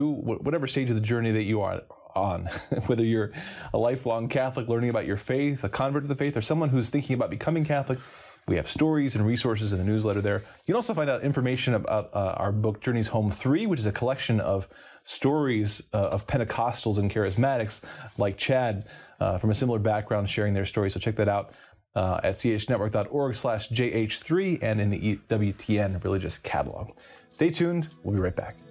whatever stage of the journey that you are on, whether you're a lifelong Catholic learning about your faith, a convert to the faith, or someone who's thinking about becoming Catholic. We have stories and resources in the newsletter there. You can also find out information about our book, Journeys Home 3, which is a collection of stories of Pentecostals and charismatics like Chad from a similar background sharing their stories. So check that out at chnetwork.org/JH3 and in the EWTN Religious Catalog. Stay tuned. We'll be right back.